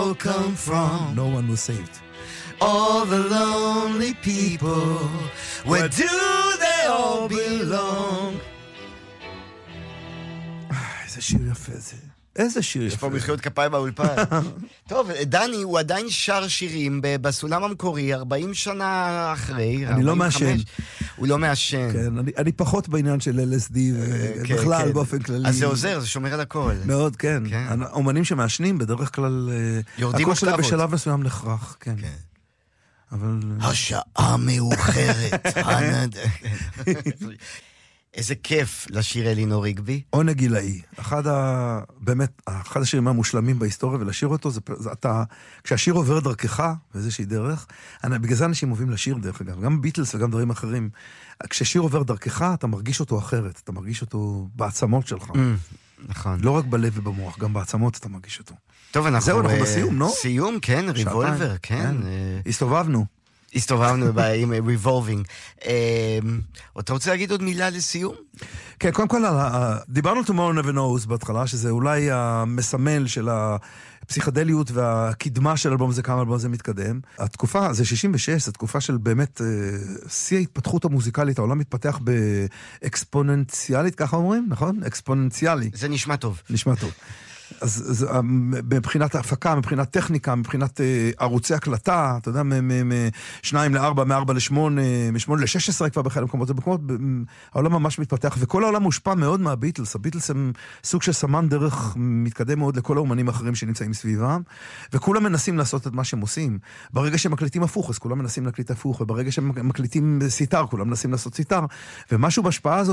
all come from? No one was saved. All the lonely people, where do they all belong? איזה שיר יפה זה. איזה שיר יש יפה. פה מחיאות כפיים באולפן. טוב, דני, הוא עדיין שר שירים בסולם המקורי, 40 שנה אחרי. אני לא 45. מעשן. הוא לא מעשן. כן, אני פחות בעניין של LSD ובכלל באופן כללי. אז זה עוזר, זה שומר על הכל. מאוד, כן. האומנים שמעשנים בדרך כלל... יורדים הכל שלהם אוקטבות. בשלב מסוים נחרך, כן. אבל... השעה מאוחרת. איזה כיף לשיר אלינור ריגבי. עונג גילאי. באמת, אחד השירים המושלמים בהיסטוריה, ולשיר אותו, כשהשיר עובר דרכך, באיזושהי דרך, בגלל זה אנשים אוהבים לשיר דרך אגב, גם ביטלס וגם דברים אחרים, כששיר עובר דרכך, אתה מרגיש אותו אחרת, אתה מרגיש אותו בעצמות שלך. נכון. לא רק בלב ובמוח, גם בעצמות אתה מרגיש אותו. טוב, אנחנו בסיום, לא? סיום, כן, ריבולבר, כן. הסתובבנו עם ריבולבינג. אתה רוצה להגיד עוד מילה לסיום? כן, קודם כל, דיברנו Tomorrow Never Knows בהתחלה, שזה אולי המסמל של הפסיכדליות והקדמה של אלבום הזה, כמה אלבום הזה מתקדם. התקופה, זה 66, זו תקופה של באמת שיא ההתפתחות המוזיקלית, העולם מתפתח באקספוננציאלית, ככה אומרים, נכון? אקספוננציאלי. זה נשמע טוב. נשמע טוב. אז מבחינת ההפקה, מבחינת טכניקה, מבחינת ערוצי הקלטה, אתה יודע, מ-2 ל-4, מ-4 ל-8, מ-8 ל-16 כבר בחלק מקומות, זה מקומות, העולם ממש מתפתח, וכל העולם מושפע מאוד מהביטלס, הביטלס הם סוג של סמן דרך מתקדם מאוד לכל האומנים האחרים שנמצאים סביבם, וכולם מנסים לעשות את מה שהם עושים. ברגע שהם מקליטים הפוך, אז כולם מנסים להקליט הפוך, וברגע שהם מקליטים סיטר, כולם מנסים לעשות סיטר, ומשהו בהשפעה הזאת,